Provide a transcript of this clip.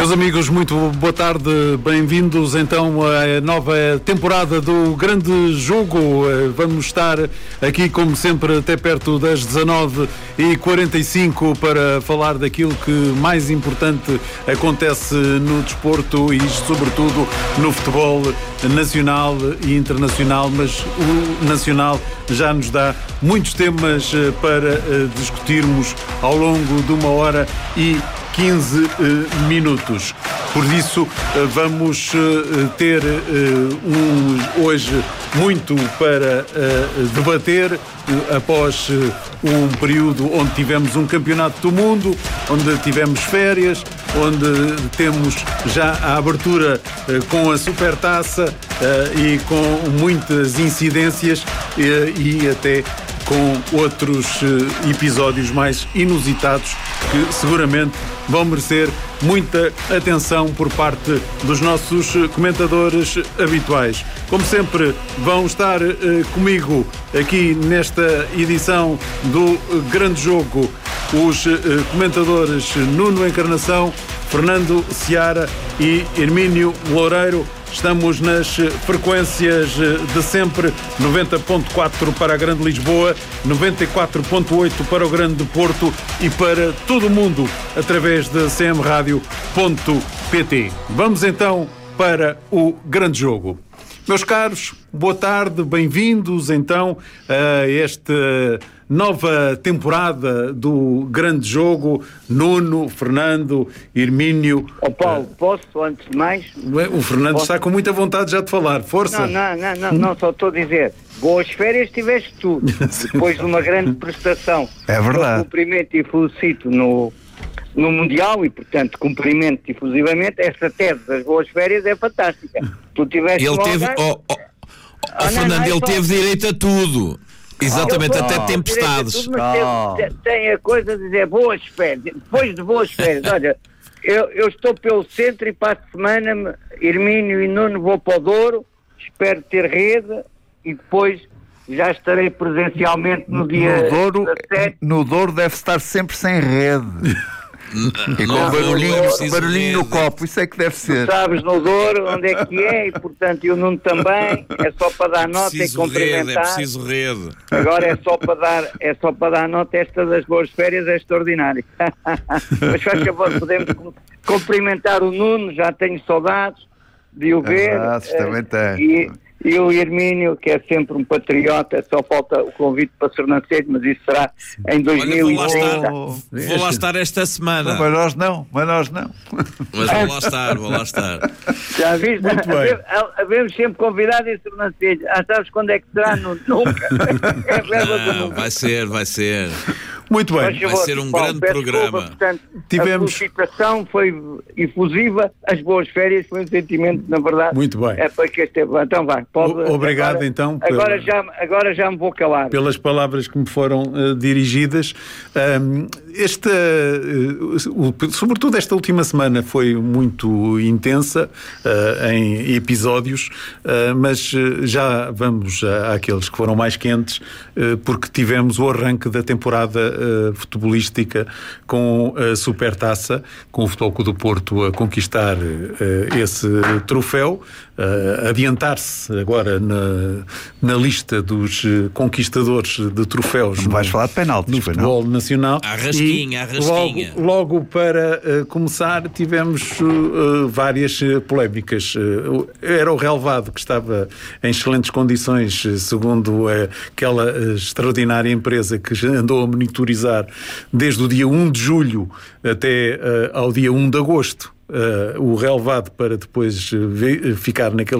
Meus amigos, muito boa tarde, bem-vindos então à nova temporada do Grande Jogo. Vamos estar aqui, como sempre, até perto das 19h45 para falar daquilo que mais importante acontece no desporto e, sobretudo, no futebol nacional e internacional, mas o nacional já nos dá muitos temas para discutirmos ao longo de 1h15 minutos. Por isso, vamos ter hoje muito para debater após um período onde tivemos um campeonato do mundo, onde tivemos férias, onde temos já a abertura com a Supertaça e com muitas incidências e até com outros episódios mais inusitados que seguramente vão merecer muita atenção por parte dos nossos comentadores habituais. Como sempre, vão estar comigo aqui nesta edição do Grande Jogo os comentadores Nuno Encarnação, Fernando Seara e Hermínio Loureiro. Estamos nas frequências de sempre, 90.4 para a Grande Lisboa, 94.8 para o Grande Porto e para todo o mundo através da cmradio.pt. Vamos então para o Grande Jogo. Meus caros, boa tarde, bem-vindos então a esta nova temporada do Grande Jogo. Nuno, Fernando, Hermínio. Paulo, posso, antes de mais? O Fernando está com muita vontade já de falar, força. Não, só estou a dizer, boas férias tiveste tu, depois de uma grande prestação. É verdade. Eu cumprimento e felicito no Mundial e, portanto, cumprimento difusivamente. Essa tese das boas férias é fantástica. Tu tiveste ele teve, Fernando, ele teve direito a tudo. Exatamente, até tempestades. Tem a coisa de dizer boas férias. Depois de boas férias, olha, eu estou pelo centro e para a semana, Hermínio e Nuno, vou para o Douro, espero ter rede e depois já estarei presencialmente no dia 17. No Douro deve estar sempre sem rede. E com barulhinho no copo, isso é que deve ser. Tu sabes no Douro onde é que é e, portanto, e o Nuno também. É só para dar nota e cumprimentar. É preciso rede. Agora é só para dar nota. Esta das boas férias é extraordinária. Mas faz favor, podemos cumprimentar o Nuno, já tenho saudades de o ver. Também tem. E o Hermínio, que é sempre um patriota, só falta o convite para Sernancelho, mas isso será em 2030. Vou lá estar esta semana. Mas nós não. Mas vou lá estar. Já viste? Havemos sempre convidado em Sernancelho. Sabes quando é que será? Nunca. Vai ser. Muito bem. Vai ser um grande programa. Portanto, a felicitação foi efusiva, as boas férias foi um sentimento, na verdade. Muito bem. É para que então vai. Obrigado agora, então. Agora já me vou calar. Pelas palavras que me foram dirigidas. Sobretudo esta última semana foi muito intensa em episódios, mas já vamos àqueles que foram mais quentes, porque tivemos o arranque da temporada futebolística com a Supertaça, com o Futebol Clube do Porto a conquistar esse troféu, adiantar-se agora na lista dos conquistadores de troféus. Não vais falar de penaltis, no futebol nacional. A rasquinha. Logo para começar, tivemos várias polémicas. Era o relevado que estava em excelentes condições, segundo aquela extraordinária empresa que andou a monitorizar desde o dia 1 de julho até ao dia 1 de agosto. O relevado para depois ficar naquele